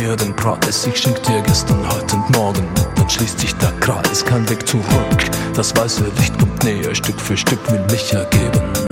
mir den Preis. Ich schenk dir gestern, heute und morgen, dann schließt sich der Kreis. Kein Weg zurück, das weiße Licht kommt näher. Stück für Stück will ich ergeben.